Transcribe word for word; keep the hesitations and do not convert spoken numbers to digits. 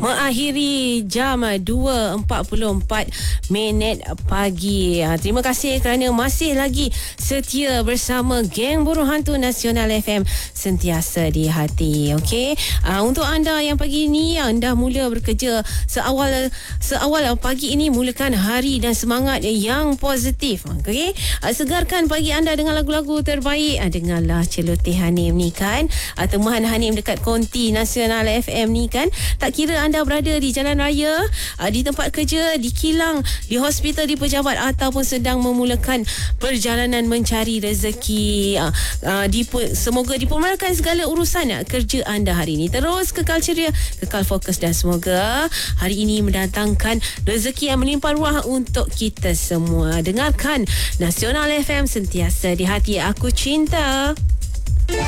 mengakhiri jam dua empat puluh empat minit pagi. Terima kasih kerana masih lagi setia bersama Geng Burung Hantu Nasional F M, sentiasa di hati. Okey, uh, untuk anda yang pagi ini anda mula bekerja seawal seawal pagi ini, mulakan hari dan semangat yang positif. Okey, uh, segarkan pagi anda dengan lagu-lagu terbaik. Uh, dengarlah celoteh Hanim ni kan, uh, temuan Hanim dekat Konti Nasional F M ni kan. Tak kira anda berada di jalan raya, uh, di tempat kerja, di kilang, di hospital, di pejabat ataupun sedang memulakan perjalanan mencari rezeki. Uh, uh, dipu- semoga dipermulakan segala urusan uh, kerja anda hari ini. Terus kekal ceria, kekal fokus dan semoga hari ini mendatangkan rezeki yang melimpah ruah untuk kita semua. Dengarkan Nasional F M, sentiasa di hati. Aku cinta.